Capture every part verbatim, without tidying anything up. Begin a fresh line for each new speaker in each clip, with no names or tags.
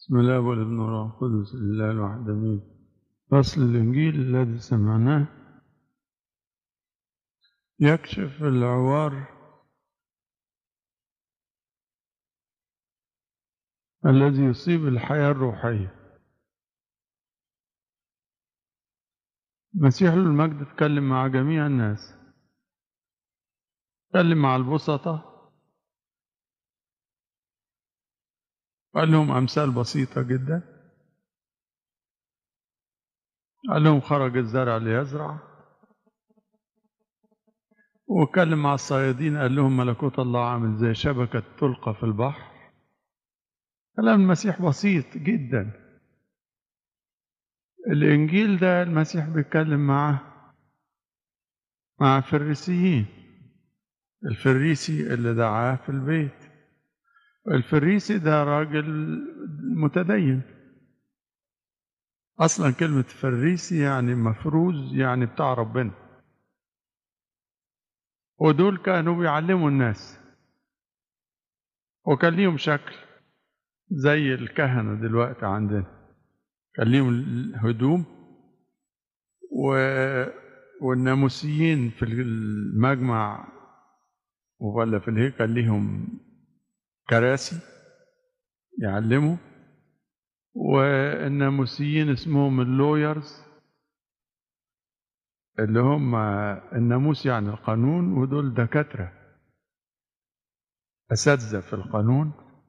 بسم الله والابن والروح القدس لله الواحد امين. فصل الانجيل الذي سمعناه يكشف العوار الذي يصيب الحياة الروحية. مسيح له المجد اتكلم مع جميع الناس، اتكلم مع البسطة وقال لهم أمثال بسيطة جدا. قال لهم خرج الزرع ليزرع، واتكلم مع الصيادين قال لهم ملكوت الله عامل زي شبكة تلقى في البحر. كلام المسيح بسيط جدا. الإنجيل ده المسيح بيتكلم مع مع فريسيين. الفريسي اللي دعاه في البيت، الفريسي ده راجل متدين. أصلا كلمة فريسي يعني مفروز، يعني بتاع ربنا، ودول كانوا بيعلموا الناس، وكان ليهم شكل زي الكهنة دلوقتي عندنا. كان ليهم الهدوم و... والناموسيين في المجمع ولا في الهيكل ليهم كراسي يعلموا، والناموسيين اسمهم اللويرز اللي هم الناموس يعني القانون، ودول دكاترة أساتذة في القانون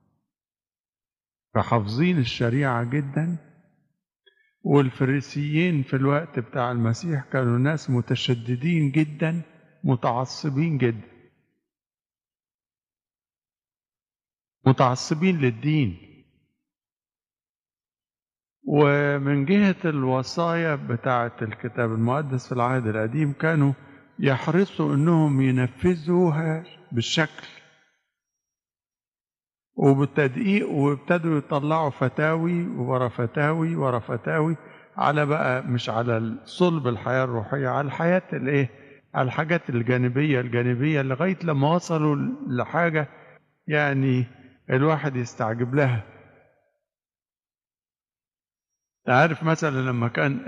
فحافظين الشريعة جدا. والفريسيين في الوقت بتاع المسيح كانوا ناس متشددين جدا، متعصبين جدا، متعصبين للدين. ومن جهة الوصايا بتاعة الكتاب المقدس في العهد القديم كانوا يحرصوا انهم ينفذوها بالشكل وبالتدقيق، وابتدوا يطلعوا فتاوي ورا فتاوي ورا فتاوي على بقى مش على صلب الحياة الروحية، على الحياة الايه، على الحاجات الجانبية الجانبية لغاية لما وصلوا لحاجة يعني الواحد يستعجب لها. تعرف مثلا لما كان